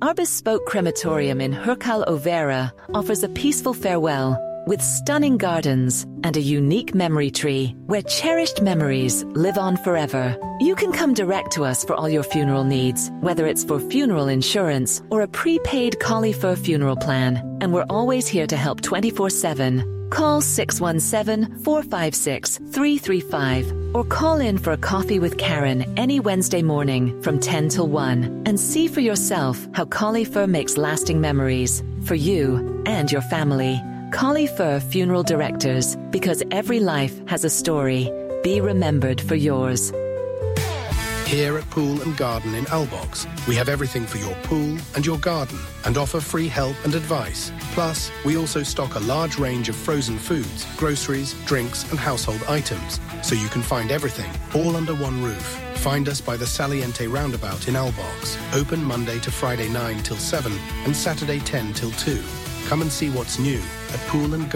Our bespoke crematorium in Hercal Overa offers a peaceful farewell with stunning gardens and a unique memory tree where cherished memories live on forever. You can come direct to us for all your funeral needs, whether it's for funeral insurance or a prepaid Collie Fur funeral plan. And we're always here to help 24/7. Call 617-456-335 or call in for a coffee with Karen any Wednesday morning from 10 till 1 and see for yourself how Collie Fur makes lasting memories for you and your family. Collie Fur Funeral Directors, because every life has a story. Be remembered for yours. Here at Pool and Garden in Albox, we have everything for your pool and your garden and offer free help and advice. Plus, we also stock a large range of frozen foods, groceries, drinks and household items, so you can find everything all under one roof. Find us by the Saliente roundabout in Albox, open Monday to Friday 9 till 7 and Saturday 10 till 2. Come and see what's new at Pool and Garden.